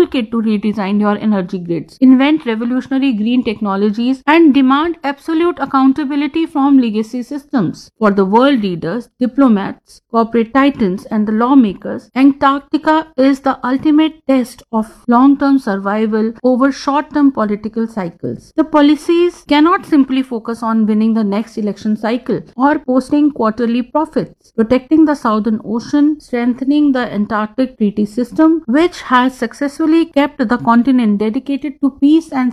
toolkit to redesign your energy grids, invent revolutionary green technologies, and demand absolute accountability from legacy systems. For the world leaders, diplomats, corporate titans, and the lawmakers, Antarctica is the ultimate test of long-term survival over short-term political cycles. The policies cannot simply focus on winning the next election cycle or posting quarterly profits. Protecting the Southern Ocean, strengthening the Antarctic Treaty System, which has successfully kept the continent dedicated to peace and